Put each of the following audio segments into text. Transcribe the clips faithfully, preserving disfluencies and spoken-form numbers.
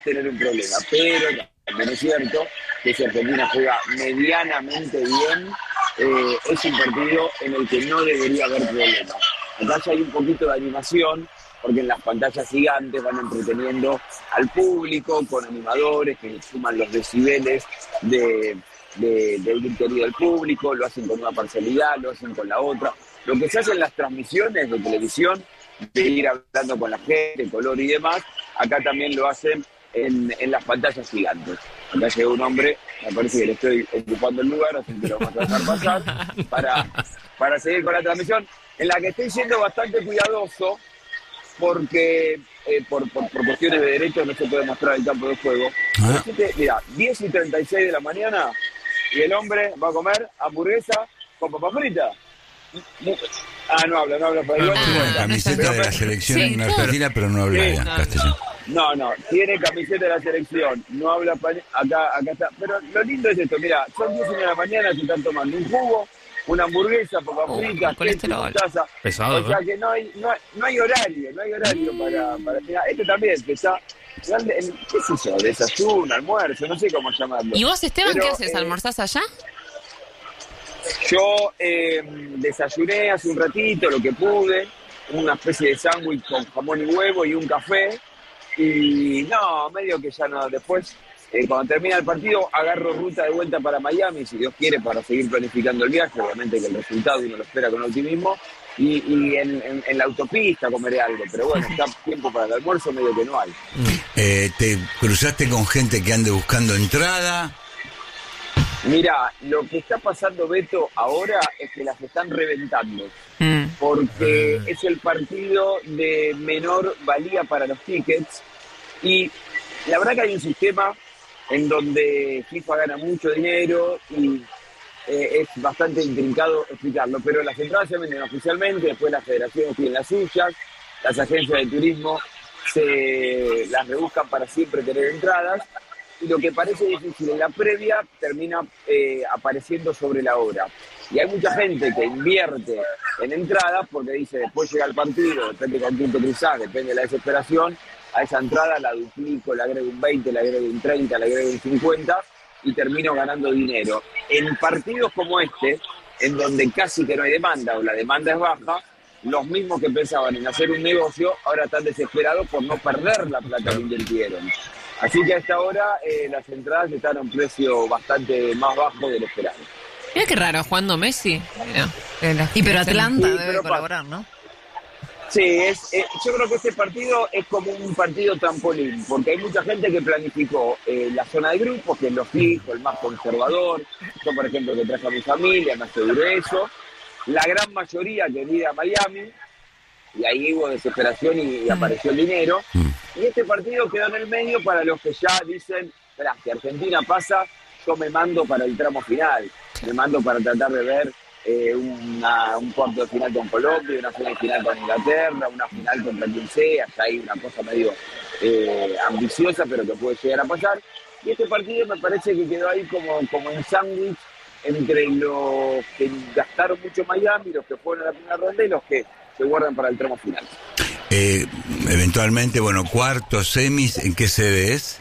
tener un problema, pero también es cierto que si Argentina juega medianamente bien, eh, es un partido en el que no debería haber problema. Acá ya hay un poquito de animación, porque en las pantallas gigantes van entreteniendo al público con animadores que suman los decibeles de, de, del interior del público, lo hacen con una parcialidad, lo hacen con la otra. Lo que se hace en las transmisiones de televisión, de ir hablando con la gente, color y demás, acá también lo hacen en, en las pantallas gigantes. Acá llega un hombre, me parece que le estoy ocupando el lugar, así que lo vamos a dejar pasar para, para seguir con la transmisión, en la que estoy siendo bastante cuidadoso, porque eh, por, por, por cuestiones de derechos no se puede mostrar el campo de juego. Ah. Así que, mira, diez y treinta y seis de la mañana, y el hombre va a comer hamburguesa con papa frita. Ah, no habla, no habla para igual. Tiene Ah, una camiseta pero, de la selección sí, en Argentina, pero no habla Sí, ya no, castellano. No, no, tiene camiseta de la selección, no habla español, acá, acá está. Pero lo lindo es esto, mira, son diez y media de la mañana, se están tomando un jugo, una hamburguesa, papas Oh, fritas, colesterol. taza. Pesado, O sea ¿no? que no hay, no hay, no hay horario, no hay horario para, para mira, este también, que está, grande, el- qué sé yo, desayuno, almuerzo, no sé cómo llamarlo. ¿Y vos, Esteban, Pero, qué haces? eh, ¿Almorzás allá? Yo eh, desayuné hace un ratito lo que pude, una especie de sándwich con jamón y huevo y un café. Y no, medio que ya no. Después, eh, cuando termina el partido, agarro ruta de vuelta para Miami, si Dios quiere, para seguir planificando el viaje. Obviamente que el resultado uno lo espera con optimismo. Y, y en, en, en la autopista comeré algo. Pero bueno, está tiempo para el almuerzo, medio que no hay. Eh, ¿Te cruzaste con gente que ande buscando entrada? Mira, lo que está pasando, Beto, ahora es que las están reventando. Mm. Porque Ah. es el partido de menor valía para los tickets y la verdad que hay un sistema en donde FIFA gana mucho dinero y eh, es bastante intrincado explicarlo, pero las entradas se venden oficialmente, después las federaciones tienen las suyas, las agencias de turismo se las rebuscan para siempre tener entradas y lo que parece difícil en la previa termina eh, apareciendo sobre la hora. Y hay mucha gente que invierte en entradas porque dice, después llega el partido, depende con quién te cruzás, depende de la desesperación, a esa entrada la duplico, le agrego un veinte, le agrego un treinta, le agrego un cincuenta y termino ganando dinero. En partidos como este, en donde casi que no hay demanda o la demanda es baja, los mismos que pensaban en hacer un negocio ahora están desesperados por no perder la plata que invirtieron. Así que a esta hora eh, las entradas están a un precio bastante más bajo de lo esperado. Mira qué raro, jugando Messi. Mira, eh, la- Y pero Atlanta Sí, debe pero pa- colaborar, ¿no? Sí, es, eh, yo creo que este partido es como un partido trampolín, porque hay mucha gente que planificó eh, la zona de grupos, que es lo fijo, el más conservador. Yo, por ejemplo, que traje a mi familia, me aseguré eso. La gran mayoría quería ir a Miami, y ahí hubo desesperación y, y apareció el dinero. Mm. Y este partido quedó en el medio para los que ya dicen, esperá, si Argentina pasa, yo me mando para el tramo final, me mando para tratar de ver eh, una, un cuarto de final con Colombia, una semifinal con Inglaterra, una final contra quien sea, ya hay una cosa medio eh, ambiciosa, pero que puede llegar a pasar. Y este partido me parece que quedó ahí como, como un sándwich entre los que gastaron mucho Miami, los que fueron a la primera ronda y los que se guardan para el tramo final. Eh, eventualmente, bueno, cuartos, semis, ¿en qué sede es?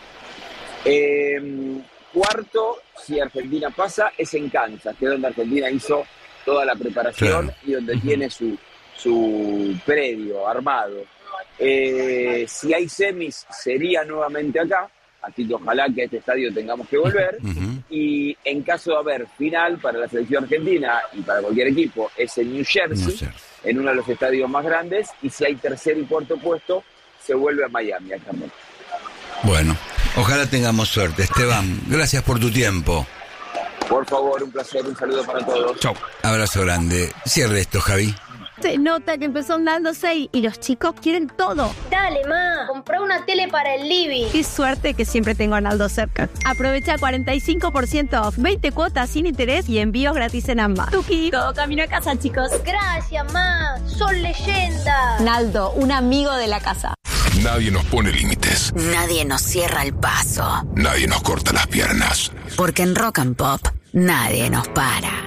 Eh, cuarto, si Argentina pasa, es en Kansas, que es donde Argentina hizo toda la preparación Claro. y donde tiene su, su predio armado. Eh, si hay semis, sería nuevamente acá, así que ojalá que a este estadio tengamos que volver. Ujú. Y en caso de haber final para la selección argentina y para cualquier equipo, es en New Jersey, New Jersey. en uno de los estadios más grandes, y si hay tercer y cuarto puesto, se vuelve a Miami, acá. Bueno, ojalá tengamos suerte. Esteban, gracias por tu tiempo. Por favor, un placer, un saludo para todos. Chau. Abrazo grande. Cierre esto, Javi. Se nota que empezó Naldo seis y los chicos quieren todo. Dale, ma, comprá una tele para el living. Qué suerte que siempre tengo a Naldo cerca. Aprovecha cuarenta y cinco por ciento off, veinte cuotas sin interés y envíos gratis en ambas. Tuki, todo camino a casa, chicos. Gracias, ma, son leyendas. Naldo, un amigo de la casa. Nadie nos pone límites. Nadie nos cierra el paso. Nadie nos corta las piernas. Porque en Rock and Pop nadie nos para.